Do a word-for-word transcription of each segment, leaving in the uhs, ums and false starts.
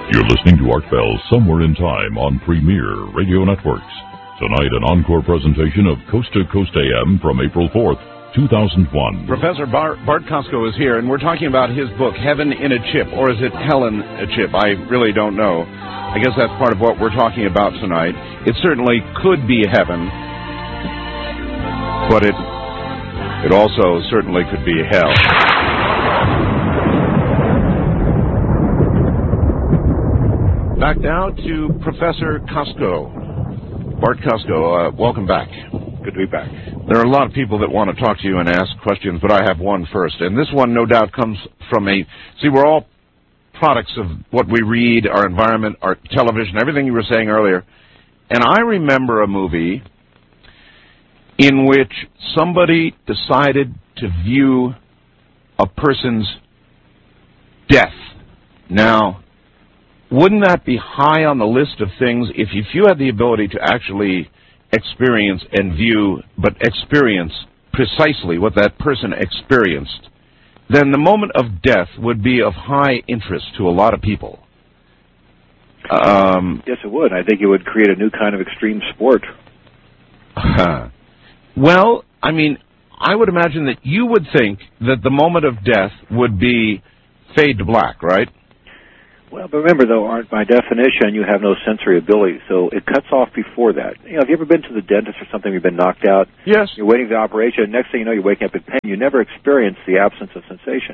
You're listening to Art Bell Somewhere in Time on Premier Radio Networks. Tonight, an encore presentation of Coast to Coast A M from April fourth, two thousand one. Professor Bar- Bart Kosko is here, and we're talking about his book, Heaven in a Chip, or is it Helen a Chip? I really don't know. I guess that's part of what we're talking about tonight. It certainly could be heaven, but it it also certainly could be hell. Back now to Professor Kosko. Bart Kosko, uh, welcome back. Good to be back. There are a lot of people that want to talk to you and ask questions, but I have one first. And this one, no doubt, comes from a... See, we're all products of what we read, our environment, our television, everything you were saying earlier. And I remember a movie in which somebody decided to view a person's death. Now, wouldn't that be high on the list of things if you, if you had the ability to actually experience and view, but experience precisely what that person experienced, then the moment of death would be of high interest to a lot of people. Um, yes, it would. I think it would create a new kind of extreme sport. Well, I mean, I would imagine that you would think that the moment of death would be fade to black, right? Well, but remember, though, Art, by definition, you have no sensory ability, so it cuts off before that. You know, have you ever been to the dentist or something, you've been knocked out? Yes. You're waiting for the operation, next thing you know, you're waking up in pain. You never experience the absence of sensation.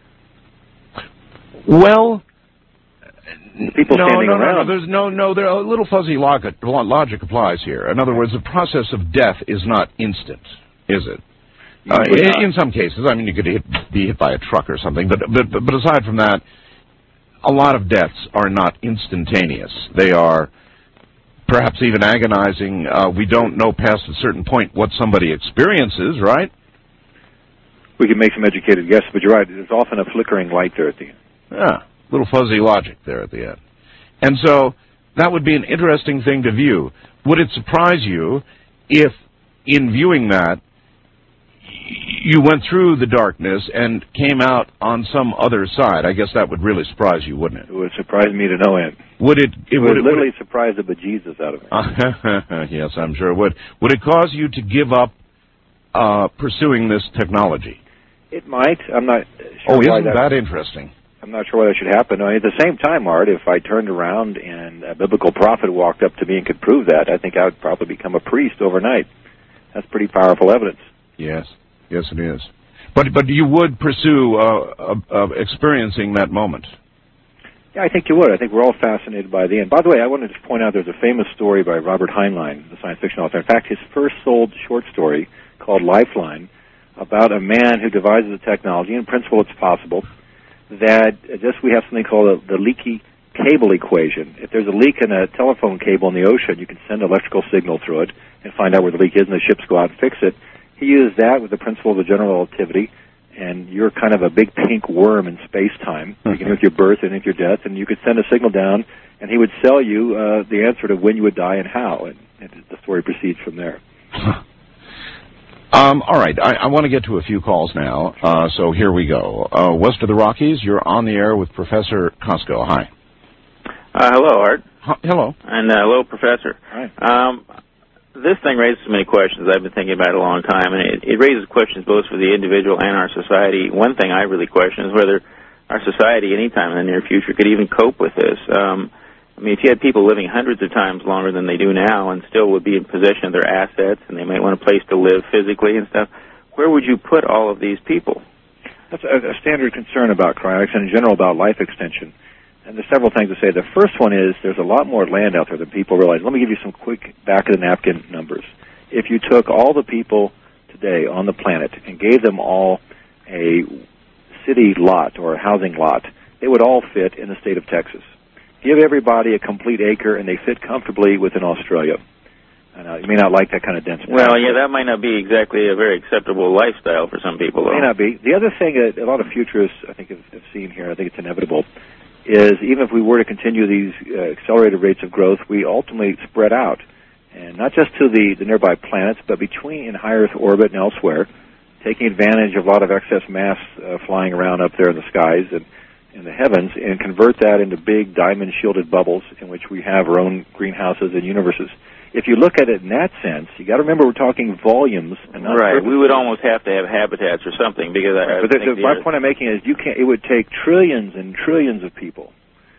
Well, people no, standing no, around. no, no, there's no, no, there, a little fuzzy logic, logic applies here. In other words, the process of death is not instant, is it? Uh, in, in some cases, I mean, you could hit, be hit by a truck or something, but, but, but aside from that, a lot of deaths are not instantaneous. They are perhaps even agonizing. Uh, we don't know past a certain point what somebody experiences, right? We can make some educated guesses, but you're right. There's often a flickering light there at the end. Yeah, little fuzzy logic there at the end. And so that would be an interesting thing to view. Would it surprise you if, in viewing that, you went through the darkness and came out on some other side? I guess that would really surprise you, wouldn't it? It would surprise me to no end. Would it? It, it would, would literally would it, surprise the bejesus out of me. Yes, I'm sure it would. Would it cause you to give up uh, pursuing this technology? It might. I'm not sure Oh, why isn't that, that interesting? I'm not sure why that should happen. I mean, at the same time, Art, if I turned around and a biblical prophet walked up to me and could prove that, I think I would probably become a priest overnight. That's pretty powerful evidence. Yes. Yes, it is. But but you would pursue uh, uh, uh, experiencing that moment. Yeah, I think you would. I think we're all fascinated by the end. By the way, I wanted to point out there's a famous story by Robert Heinlein, the science fiction author. In fact, his first sold short story called Lifeline, about a man who devises a technology, in principle it's possible, that just we have something called a, the leaky cable equation. If there's a leak in a telephone cable in the ocean, you can send an electrical signal through it and find out where the leak is, and the ships go out and fix it. He used that with the principle of the general relativity, and you're kind of a big pink worm in space-time, beginning with your birth and with your death, and you could send a signal down, and he would sell you uh, the answer to when you would die and how, and, and the story proceeds from there. Um, all right, I, I want to get to a few calls now, uh, so here we go. Uh, west of the Rockies, you're on the air with Professor Kosko. Hi. Uh, hello, Art. H- hello. And uh, hello, Professor. Hi. Um, this thing raises so many questions. I've been thinking about it a long time, and it, it raises questions both for the individual and our society. One thing I really question is whether our society, anytime in the near future, could even cope with this. Um, I mean, if you had people living hundreds of times longer than they do now and still would be in possession of their assets and they might want a place to live physically and stuff, where would you put all of these people? That's a, a standard concern about cryonics and in general about life extension. And there's several things to say. The first one is there's a lot more land out there than people realize. Let me give you some quick back-of-the-napkin numbers. If you took all the people today on the planet and gave them all a city lot or a housing lot, they would all fit in the state of Texas. Give everybody a complete acre, and they fit comfortably within Australia. And, uh, you may not like that kind of density. Well, yeah, that might not be exactly a very acceptable lifestyle for some people, though. It may not be. The other thing that a lot of futurists, I think, have, have seen here, I think it's inevitable, is even if we were to continue these uh, accelerated rates of growth, we ultimately spread out. And not just to the, the nearby planets, but between in high Earth orbit and elsewhere, taking advantage of a lot of excess mass uh, flying around up there in the skies. And in the heavens and convert that into big diamond-shielded bubbles in which we have our own greenhouses and universes. If you look at it in that sense, you got to remember we're talking volumes and not right. surface. We would almost have to have habitats or something because I. But the, the, my point I'm making is you can't. It would take trillions and trillions of people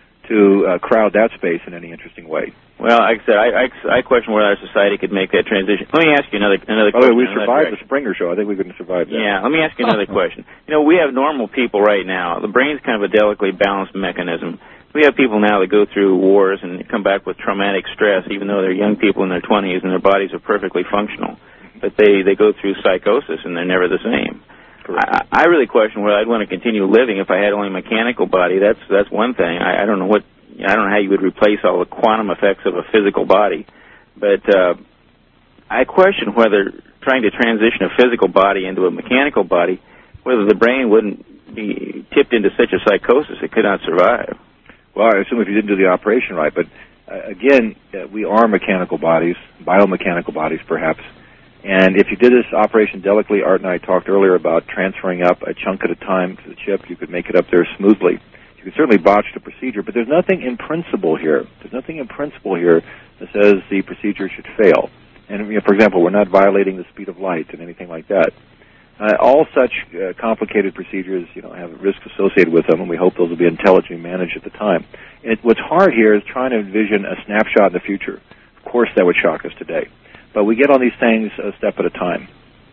to uh, crowd that space in any interesting way. Well, like I said, I, I, I question whether our society could make that transition. Let me ask you another another By the question. way, we survived the Springer show. I think we couldn't survive that. Yeah, let me ask you another question. You know, we have normal people right now. The brain's kind of a delicately balanced mechanism. We have people now that go through wars and come back with traumatic stress, even though they're young people in their twenties and their bodies are perfectly functional. But they, they go through psychosis and they're never the same. I, I really question whether I'd want to continue living if I had only a mechanical body. That's that's one thing. I, I don't know what I don't know how you would replace all the quantum effects of a physical body, but uh, I question whether trying to transition a physical body into a mechanical body, whether the brain wouldn't be tipped into such a psychosis it could not survive. Well, I assume if you didn't do the operation right, but uh, again, uh, we are mechanical bodies, biomechanical bodies perhaps. And if you did this operation delicately, Art and I talked earlier about transferring up a chunk at a time to the chip, you could make it up there smoothly. You could certainly botch the procedure, but there's nothing in principle here. There's nothing in principle here that says the procedure should fail. And, you know, for example, we're not violating the speed of light and anything like that. Uh, all such uh, complicated procedures, you know, have risks associated with them, and we hope those will be intelligently managed at the time. And it, what's hard here is trying to envision a snapshot in the future. Of course, that would shock us today. But we get on these things a step at a time.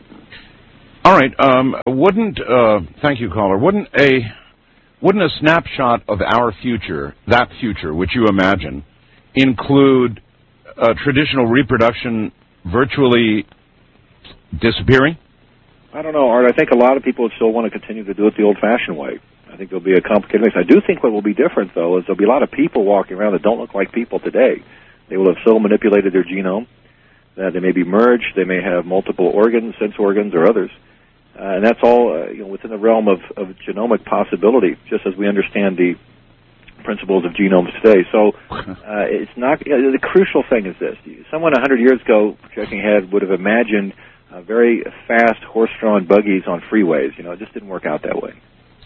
All right. Um, wouldn't uh, thank you, caller. Wouldn't a wouldn't a snapshot of our future, that future which you imagine, include uh, traditional reproduction virtually disappearing? I don't know, Art. I think a lot of people would still want to continue to do it the old-fashioned way. I think there'll be a complicated mix. I do think what will be different, though, is there'll be a lot of people walking around that don't look like people today. They will have so manipulated their genome that they may be merged. They may have multiple organs, sense organs, or others. Uh, and that's all uh, you know, within the realm of, of genomic possibility, just as we understand the principles of genomes today. So uh, it's not, you know, the crucial thing is this. Someone one hundred years ago, projecting ahead, would have imagined uh, very fast horse-drawn buggies on freeways. You know, it just didn't work out that way.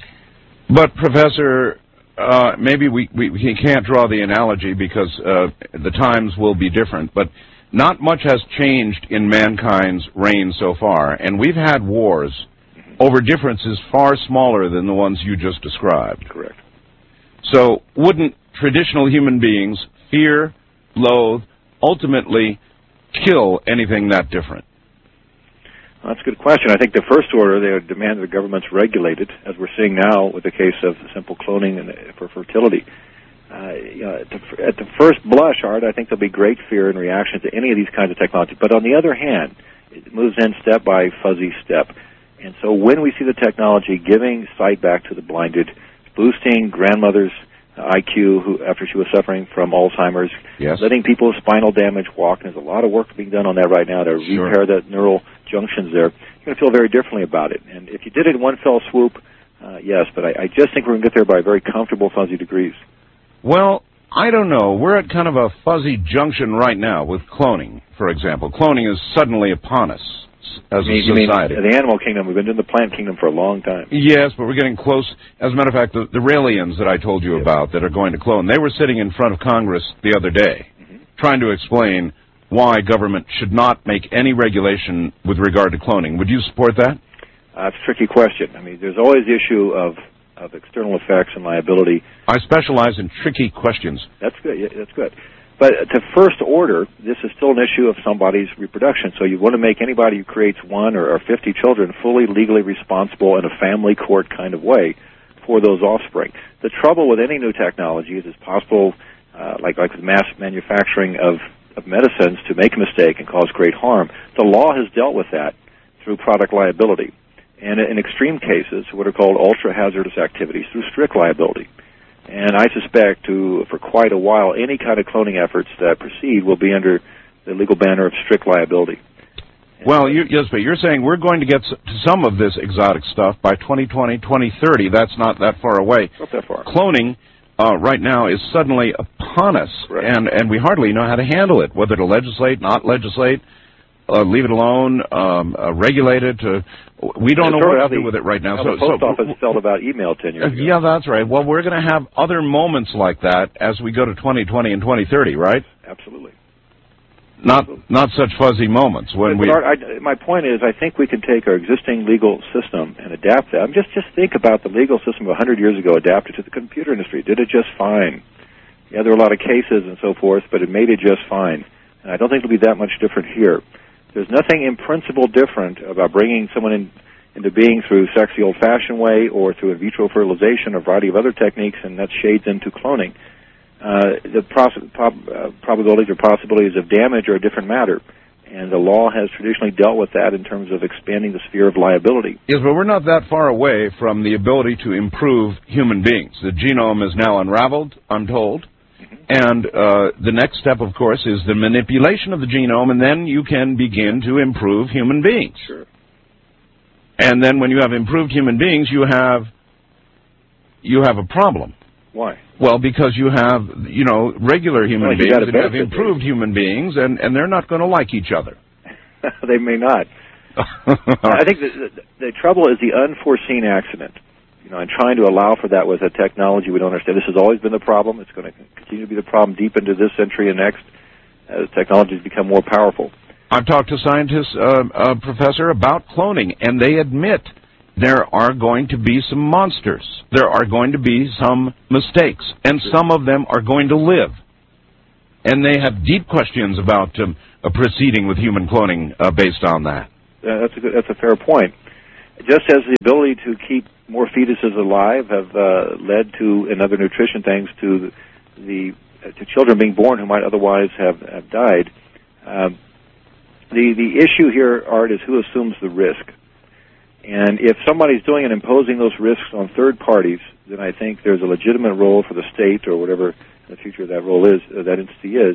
But, Professor, uh, maybe we, we, we can't draw the analogy because uh, the times will be different, but not much has changed in mankind's reign so far, and we've had wars over differences far smaller than the ones you just described. Correct. So wouldn't traditional human beings fear, loathe, ultimately kill anything that different? Well, that's a good question. I think the first order, they would demand that the governments regulate it, as we're seeing now with the case of simple cloning and for fertility. Uh, you know, at, the, at the first blush, Art, I think there'll be great fear in reaction to any of these kinds of technology. But on the other hand, it moves in step by fuzzy step. And so when we see the technology giving sight back to the blinded, boosting grandmother's I Q who, after she was suffering from Alzheimer's, yes. letting people with spinal damage walk, and there's a lot of work being done on that right now to sure. repair the neural junctions there, you're going to feel very differently about it. And if you did it in one fell swoop, uh, yes, but I, I just think we're going to get there by very comfortable fuzzy degrees. Well, I don't know. We're at kind of a fuzzy junction right now with cloning, for example. Cloning is suddenly upon us as you mean, a society. You mean the animal kingdom. We've been doing the plant kingdom for a long time. Yes, but we're getting close. As a matter of fact, the, the Raelians that I told you yes. about that are going to clone, they were sitting in front of Congress the other day mm-hmm. trying to explain why government should not make any regulation with regard to cloning. Would you support that? Uh, it's a tricky question. I mean, there's always the issue of of external effects and liability. I specialize in tricky questions. That's good. Yeah, that's good. But to first order, this is still an issue of somebody's reproduction. So you want to make anybody who creates one or, or fifty children fully legally responsible in a family court kind of way for those offspring. The trouble with any new technology is it's possible, uh, like like with mass manufacturing of, of medicines, to make a mistake and cause great harm. The law has dealt with that through product liability. And in extreme cases, what are called ultra-hazardous activities through strict liability. And I suspect to, for quite a while, any kind of cloning efforts that proceed will be under the legal banner of strict liability. Well, you, yes, but you're saying we're going to get some of this exotic stuff by twenty twenty, twenty thirty. That's not that far away. Not that far. Cloning uh, right now is suddenly upon us, right. and, and we hardly know how to handle it, whether to legislate, not legislate. uh, leave it alone, um, uh, regulate it? Uh, we don't know what to do with it right now. How so, the post so, office felt about email ten years uh, ago. Yeah, that's right. Well, we're going to have other moments like that as we go to twenty twenty and twenty thirty, right? Absolutely. Not not such fuzzy moments when but, we. But Art, I, my point is, I think we can take our existing legal system and adapt that. I mean, just just think about the legal system of one hundred years ago adapted to the computer industry. Did it just fine? Yeah, there were a lot of cases and so forth, but it made it just fine. And I don't think it'll be that much different here. There's nothing in principle different about bringing someone in, into being through sex the old-fashioned way or through in vitro fertilization or a variety of other techniques, and that shades into cloning. Uh, the prob- prob- uh, probabilities or possibilities of damage are a different matter, and the law has traditionally dealt with that in terms of expanding the sphere of liability. Yes, but we're not that far away from the ability to improve human beings. The genome is now unraveled, I'm told, mm-hmm. and uh, the next step, of course, is the manipulation of the genome, and then you can begin to improve human beings. Sure. And then when you have improved human beings, you have you have a problem. Why? Well, because you have, you know, regular human well, beings and you have improved human beings, and, and they're not going to like each other. They may not. I think the, the, the trouble is the unforeseen accident. You know, and trying to allow for that with a technology we don't understand. This has always been the problem. It's going to continue to be the problem deep into this century and next as technologies become more powerful. I've talked to scientists, uh, uh, Professor, about cloning, and they admit there are going to be some monsters. There are going to be some mistakes, and some of them are going to live. And they have deep questions about um, a proceeding with human cloning uh, based on that. Uh, that's a good, that's a fair point. Just as the ability to keep more fetuses alive have uh, led to, in other nutrition things, to the uh, to children being born who might otherwise have, have died. Um, the the issue here, Art, is who assumes the risk. And if somebody's doing and imposing those risks on third parties, then I think there's a legitimate role for the state or whatever the future of that role is, uh, that entity is,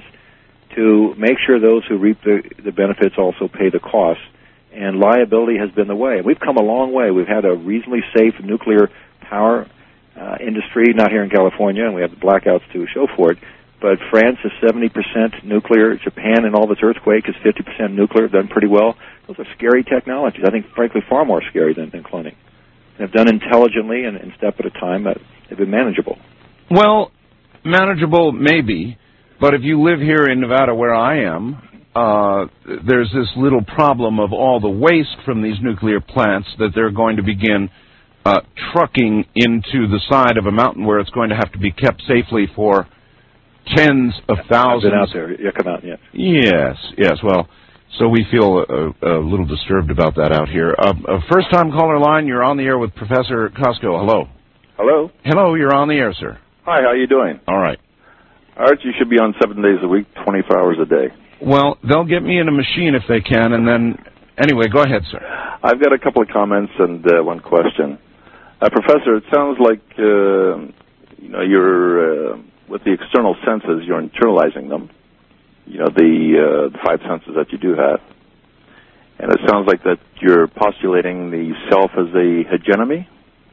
to make sure those who reap the, the benefits also pay the costs. And liability has been the way. We've come a long way. We've had a reasonably safe nuclear power uh, industry, not here in California, and we have the blackouts to show for it. But France is seventy percent nuclear. Japan, in all of its earthquake, is fifty percent nuclear, done pretty well. Those are scary technologies. I think, frankly, far more scary than, than cloning. And if done intelligently and, and step at a time, uh, they've been manageable. Well, manageable maybe, but if you live here in Nevada where I am, uh, there's this little problem of all the waste from these nuclear plants that they're going to begin uh, trucking into the side of a mountain where it's going to have to be kept safely for tens of thousands. I've been out there. You come out, yes. Yes, yes. Well, so we feel a, a little disturbed about that out here. Uh, a first-time caller line, you're on the air with Professor Costco. Hello. Hello. Hello, you're on the air, sir. Hi, how you doing? All right. Art, you should be on seven days a week, twenty-four hours a day. Well, they'll get me in a machine if they can, and then, anyway, go ahead, sir. I've got a couple of comments and uh, one question. Uh, Professor, it sounds like, uh, you know, you're, uh, with the external senses, you're internalizing them. You know, the, uh, the five senses that you do have. And it sounds like that you're postulating the self as a hegemony.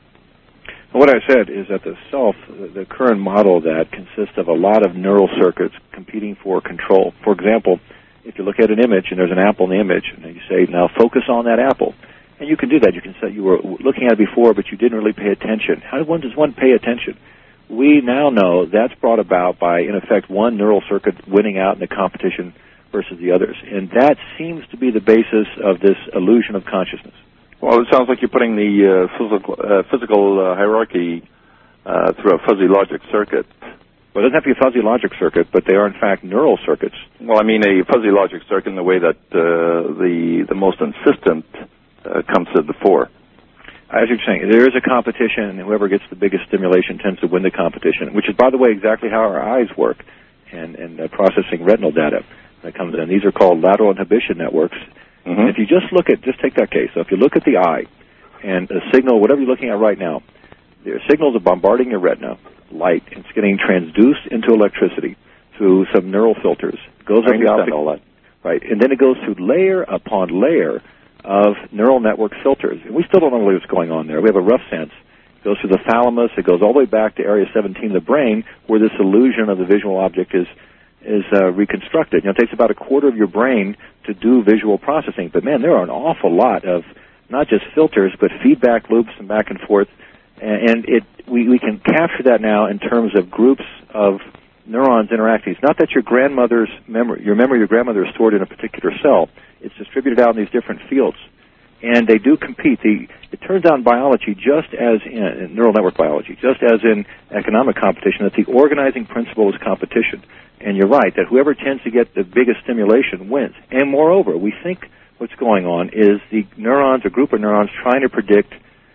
What I said is that the self, the current model of that consists of a lot of neural circuits competing for control. For example, if you look at an image and there's an apple in the image, and you say, now focus on that apple. And you can do that. You can say you were looking at it before, but you didn't really pay attention. How does one pay attention? We now know that's brought about by, in effect, one neural circuit winning out in the competition versus the others. And that seems to be the basis of this illusion of consciousness. Well, it sounds like you're putting the uh, physical, uh, physical uh, hierarchy uh, through a fuzzy logic circuit. Well, it doesn't have to be a fuzzy logic circuit, but they are, in fact, neural circuits. Well, I mean a fuzzy logic circuit in the way that uh, the, the most insistent uh, comes to the fore. As you're saying, there is a competition, and whoever gets the biggest stimulation tends to win the competition, which is, by the way, exactly how our eyes work and, and uh, processing retinal data that comes in. These are called lateral inhibition networks. Mm-hmm. And if you just look at, just take that case. So if you look at the eye and a signal, whatever you're looking at right now, there are signals are bombarding your retina, light, and it's getting transduced into electricity through some neural filters. It goes I up the optic, all that. Right, and then it goes through layer upon layer of neural network filters. And we still don't know what's going on there. We have a rough sense. It goes through the thalamus. It goes all the way back to area seventeen of the brain, where this illusion of the visual object is is uh, reconstructed. You know, it takes about a quarter of your brain to do visual processing. But, man, there are an awful lot of not just filters, but feedback loops and back and forth. And it we, we can capture that now in terms of groups of neurons interacting. It's not that your grandmother's memory, your memory of your grandmother is stored in a particular cell. It's distributed out in these different fields. And they do compete. The, it turns out in biology, just as in, in neural network biology, just as in economic competition, that the organizing principle is competition. And you're right, that whoever tends to get the biggest stimulation wins. And moreover, we think what's going on is the neurons, a group of neurons, trying to predict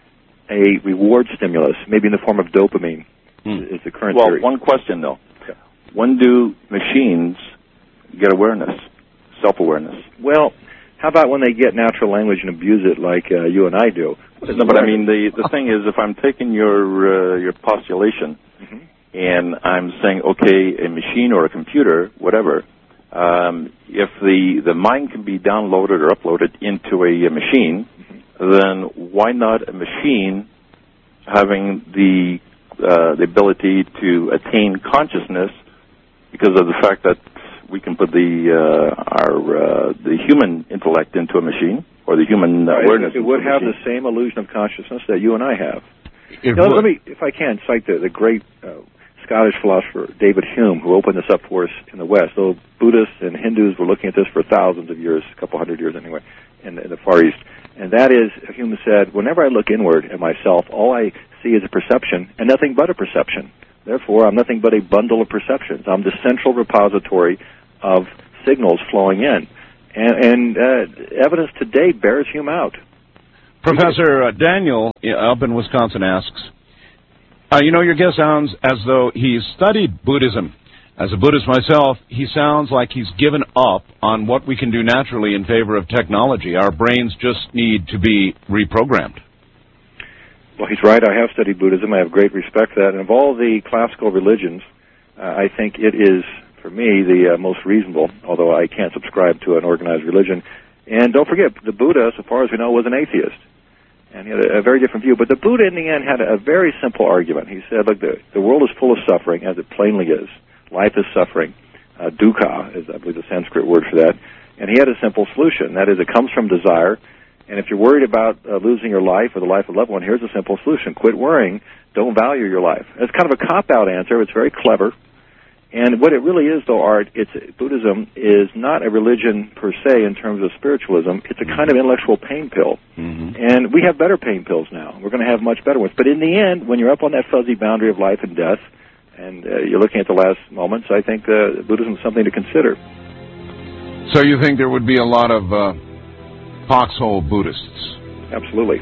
a reward stimulus, maybe in the form of dopamine, hmm. is the current well, theory. Well, one question, though. Okay. When do machines get awareness, self-awareness? Well, how about when they get natural language and abuse it like uh, you and I do? No, but I mean, the, the thing is, if I'm taking your uh, your postulation mm-hmm. and I'm saying, okay, a machine or a computer, whatever, um, if the, the mind can be downloaded or uploaded into a, a machine, mm-hmm. then why not a machine having the uh, the ability to attain consciousness because of the fact that we can put the uh, our uh, the human intellect into a machine or the human right. awareness. It, it would have machine. the same illusion of consciousness that you and I have. It now, let me, if I can, cite the, the great uh, Scottish philosopher David Hume, who opened this up for us in the West. Though Buddhists and Hindus were looking at this for thousands of years, a couple hundred years anyway, in the, in the Far East. And that is, Hume said, whenever I look inward at myself, all I see is a perception and nothing but a perception. Therefore, I'm nothing but a bundle of perceptions. I'm the central repository of signals flowing in. And, and uh, evidence today bears Hume out. Professor uh, Daniel up in Wisconsin asks, uh, you know, your guest sounds as though he's studied Buddhism. As a Buddhist myself, he sounds like he's given up on what we can do naturally in favor of technology. Our brains just need to be reprogrammed. Well, he's right. I have studied Buddhism. I have great respect for that. And of all the classical religions, uh, I think it is, for me, the uh, most reasonable, although I can't subscribe to an organized religion. And don't forget, the Buddha, so far as we know, was an atheist. And he had a, a very different view. But the Buddha, in the end, had a, a very simple argument. He said, look, the, the world is full of suffering, as it plainly is. Life is suffering. Uh, dukkha is, I believe, the Sanskrit word for that. And he had a simple solution. That is, it comes from desire. And if you're worried about uh, losing your life or the life of a loved one, here's a simple solution. Quit worrying. Don't value your life. It's kind of a cop-out answer. It's very clever. And what it really is, though, Art, it's Buddhism is not a religion per se in terms of spiritualism. It's a kind of intellectual pain pill. Mm-hmm. And we have better pain pills now. We're going to have much better ones. But in the end, when you're up on that fuzzy boundary of life and death, and uh, you're looking at the last moments, I think uh, Buddhism is something to consider. So you think there would be a lot of uh, foxhole Buddhists? Absolutely.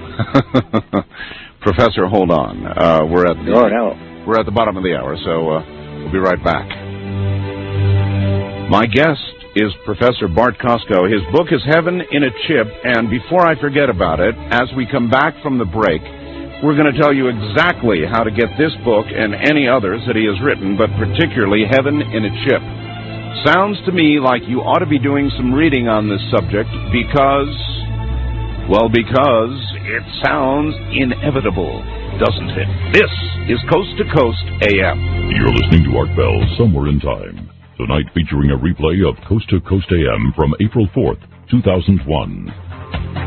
Professor, hold on. Uh, we're at the you are now. We're at the bottom of the hour, so uh, we'll be right back. My guest is Professor Bart Kosko. His book is Heaven in a Chip, and before I forget about it, as we come back from the break, we're going to tell you exactly how to get this book and any others that he has written, but particularly Heaven in a Chip. Sounds to me like you ought to be doing some reading on this subject because, well, because it sounds inevitable, doesn't it? This is Coast to Coast A M. You're listening to Art Bell, Somewhere in Time. Tonight featuring a replay of Coast to Coast A M from April fourth, two thousand one.